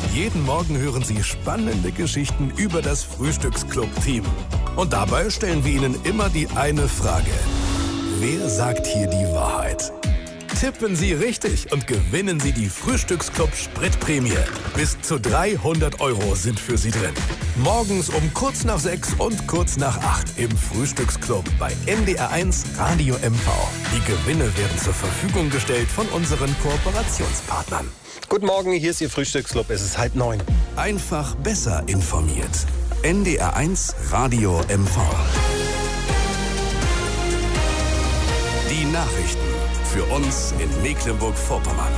Jeden Morgen hören Sie spannende Geschichten über das Frühstücksclub-Team. Und dabei stellen wir Ihnen immer die eine Frage. Wer sagt hier die Wahrheit? Tippen Sie richtig und gewinnen Sie die Frühstücksclub-Spritprämie. Bis zu 300 € sind für Sie drin. Morgens um kurz nach 6 und kurz nach 8 im Frühstücksclub bei NDR1 Radio MV. Die Gewinne werden zur Verfügung gestellt von unseren Kooperationspartnern. Guten Morgen, hier ist Ihr Frühstücksclub. Es ist 8:30. Einfach besser informiert. NDR1 Radio MV. Die Nachrichten für uns in Mecklenburg-Vorpommern.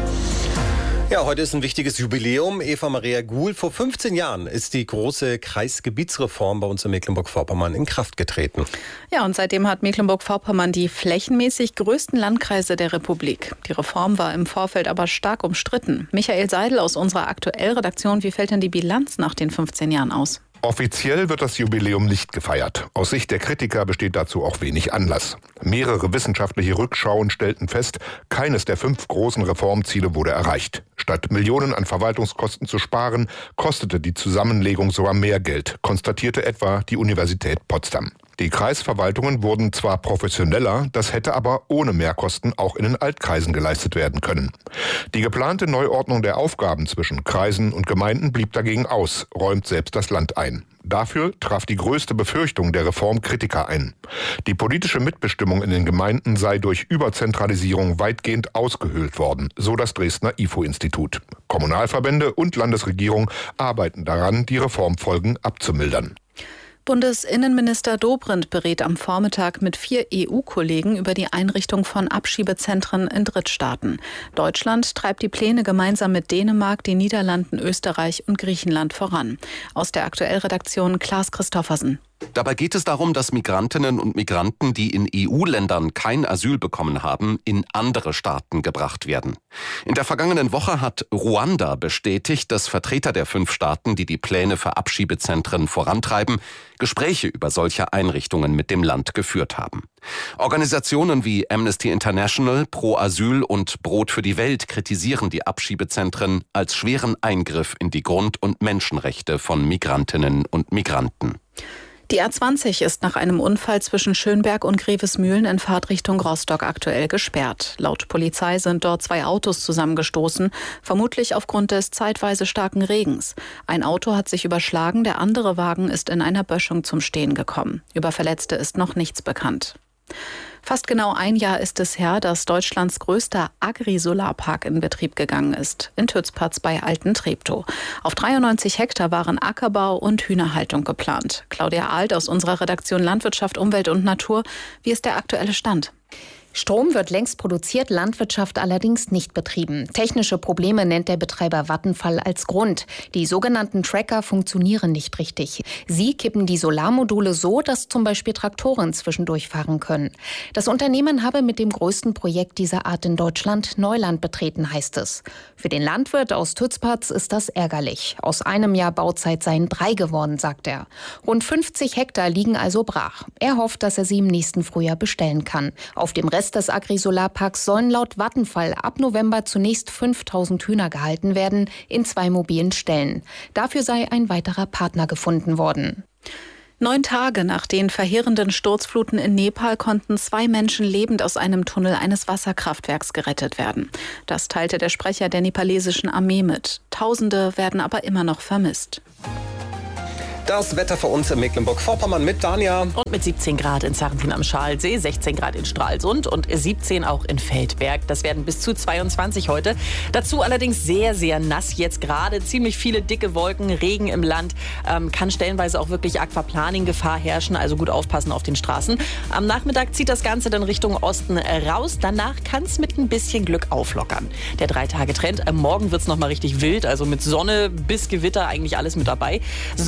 Ja, heute ist ein wichtiges Jubiläum. Eva Maria Guhl, vor 15 Jahren ist die große Kreisgebietsreform bei uns in Mecklenburg-Vorpommern in Kraft getreten. Ja, und seitdem hat Mecklenburg-Vorpommern die flächenmäßig größten Landkreise der Republik. Die Reform war im Vorfeld aber stark umstritten. Michael Seidel aus unserer Aktuellredaktion, wie fällt denn die Bilanz nach den 15 Jahren aus? Offiziell wird das Jubiläum nicht gefeiert. Aus Sicht der Kritiker besteht dazu auch wenig Anlass. Mehrere wissenschaftliche Rückschauen stellten fest, keines der 5 großen Reformziele wurde erreicht. Statt Millionen an Verwaltungskosten zu sparen, kostete die Zusammenlegung sogar mehr Geld, konstatierte etwa die Universität Potsdam. Die Kreisverwaltungen wurden zwar professioneller, das hätte aber ohne Mehrkosten auch in den Altkreisen geleistet werden können. Die geplante Neuordnung der Aufgaben zwischen Kreisen und Gemeinden blieb dagegen aus, räumt selbst das Land ein. Dafür traf die größte Befürchtung der Reform Kritiker ein. Die politische Mitbestimmung in den Gemeinden sei durch Überzentralisierung weitgehend ausgehöhlt worden, so das Dresdner IFO-Institut. Kommunalverbände und Landesregierung arbeiten daran, die Reformfolgen abzumildern. Bundesinnenminister Dobrindt berät am Vormittag mit 4 EU-Kollegen über die Einrichtung von Abschiebezentren in Drittstaaten. Deutschland treibt die Pläne gemeinsam mit Dänemark, den Niederlanden, Österreich und Griechenland voran. Aus der Aktuellredaktion Klaas Christoffersen. Dabei geht es darum, dass Migrantinnen und Migranten, die in EU-Ländern kein Asyl bekommen haben, in andere Staaten gebracht werden. In der vergangenen Woche hat Ruanda bestätigt, dass Vertreter der 5 Staaten, die die Pläne für Abschiebezentren vorantreiben, Gespräche über solche Einrichtungen mit dem Land geführt haben. Organisationen wie Amnesty International, Pro Asyl und Brot für die Welt kritisieren die Abschiebezentren als schweren Eingriff in die Grund- und Menschenrechte von Migrantinnen und Migranten. Die A20 ist nach einem Unfall zwischen Schönberg und Grevesmühlen in Fahrtrichtung Rostock aktuell gesperrt. Laut Polizei sind dort 2 Autos zusammengestoßen, vermutlich aufgrund des zeitweise starken Regens. Ein Auto hat sich überschlagen, der andere Wagen ist in einer Böschung zum Stehen gekommen. Über Verletzte ist noch nichts bekannt. Fast genau ein Jahr ist es her, dass Deutschlands größter Agri-Solarpark in Betrieb gegangen ist, in Tützpatz bei Alten-Treptow. Auf 93 Hektar waren Ackerbau und Hühnerhaltung geplant. Claudia Alt aus unserer Redaktion Landwirtschaft, Umwelt und Natur. Wie ist der aktuelle Stand? Strom wird längst produziert, Landwirtschaft allerdings nicht betrieben. Technische Probleme nennt der Betreiber Vattenfall als Grund. Die sogenannten Tracker funktionieren nicht richtig. Sie kippen die Solarmodule so, dass zum Beispiel Traktoren zwischendurch fahren können. Das Unternehmen habe mit dem größten Projekt dieser Art in Deutschland Neuland betreten, heißt es. Für den Landwirt aus Tützpatz ist das ärgerlich. Aus einem Jahr Bauzeit seien 3 geworden, sagt er. Rund 50 Hektar liegen also brach. Er hofft, dass er sie im nächsten Frühjahr bestellen kann. Auf dem Rest des Agri-Solarparks sollen laut Vattenfall ab November zunächst 5.000 Hühner gehalten werden in 2 mobilen Ställen. Dafür sei ein weiterer Partner gefunden worden. 9 Tage nach den verheerenden Sturzfluten in Nepal konnten 2 Menschen lebend aus einem Tunnel eines Wasserkraftwerks gerettet werden. Das teilte der Sprecher der nepalesischen Armee mit. Tausende werden aber immer noch vermisst. Das Wetter für uns in Mecklenburg-Vorpommern mit Dania. Und mit 17 Grad in Sarrentin am Schalsee, 16 Grad in Stralsund und 17 auch in Feldberg. Das werden bis zu 22 heute. Dazu allerdings sehr, sehr nass jetzt gerade. Ziemlich viele dicke Wolken, Regen im Land. Kann stellenweise auch wirklich Aquaplaning-Gefahr herrschen. Also gut aufpassen auf den Straßen. Am Nachmittag zieht das Ganze dann Richtung Osten raus. Danach kann es mit ein bisschen Glück auflockern. Der 3-Tage-Trend. Morgen wird es nochmal richtig wild. Also mit Sonne bis Gewitter eigentlich alles mit dabei. Sonntag wird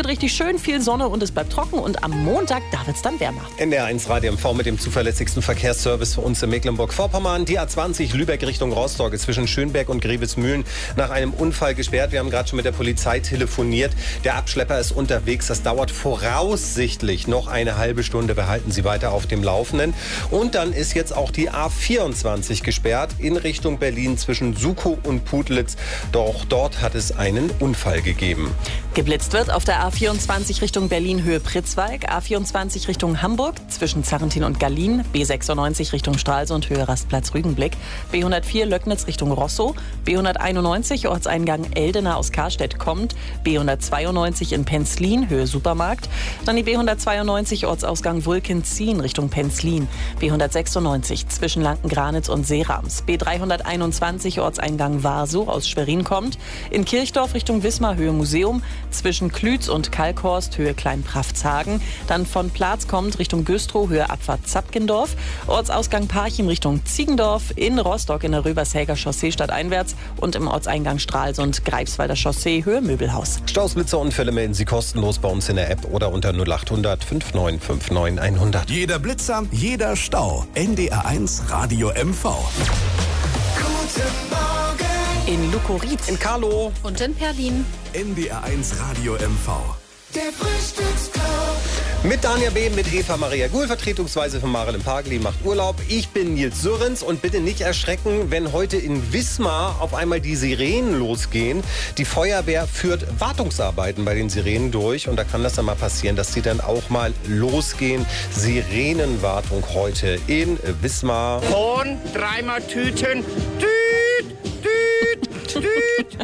wird richtig schön, viel Sonne und es bleibt trocken. Und am Montag, da wird es dann wärmer. NDR1 Radio MV mit dem zuverlässigsten Verkehrsservice für uns in Mecklenburg-Vorpommern. Die A20 Lübeck Richtung Rostock ist zwischen Schönberg und Grevesmühlen nach einem Unfall gesperrt. Wir haben gerade schon mit der Polizei telefoniert. Der Abschlepper ist unterwegs. Das dauert voraussichtlich noch eine halbe Stunde. Wir halten Sie weiter auf dem Laufenden. Und dann ist jetzt auch die A24 gesperrt in Richtung Berlin zwischen Sukow und Putlitz. Doch dort hat es einen Unfall gegeben. Geblitzt wird auf der A24 Richtung Berlin Höhe Pritzwalk, A24 Richtung Hamburg zwischen Zarrentin und Gallien, B96 Richtung Stralsund Höhe Rastplatz Rügenblick, B104 Löcknitz Richtung Rosso, B191 Ortseingang Eldena aus Karstedt kommt, B192 in Penzlin Höhe Supermarkt, dann die B192 Ortsausgang Wulkenzien Richtung Penzlin, B196 zwischen Lankengranitz und Seerams, B321 Ortseingang Warsow aus Schwerin kommt, in Kirchdorf Richtung Wismar Höhe Museum, zwischen Klütz und Kalkhorst Höhe Kleinpraftshagen, dann von Platz kommt Richtung Güstrow Höhe Abfahrt Zapkendorf, Ortsausgang Parchim Richtung Ziegendorf, in Rostock in der Röbershäger Chaussee stadteinwärts und im Ortseingang Stralsund Greifswalder Chaussee Höhe Möbelhaus. Staus, Blitzer, Unfälle melden Sie kostenlos bei uns in der App oder unter 0800 5959 100. Jeder Blitzer, jeder Stau. NDR1 Radio MV. Guten Morgen. In Lukorit, In Karlow. Und in Berlin. NDR1 Radio MV. Der Frühstücksclub. Mit Dania B., mit Eva Maria Guhl, vertretungsweise von Marilyn Pageli macht Urlaub. Ich bin Nils Sürrens und bitte nicht erschrecken, wenn heute in Wismar auf einmal die Sirenen losgehen. Die Feuerwehr führt Wartungsarbeiten bei den Sirenen durch und da kann das dann mal passieren, dass sie dann auch mal losgehen. Sirenenwartung heute in Wismar. Horn, dreimal Tüten. Tüt, tüt, tüt.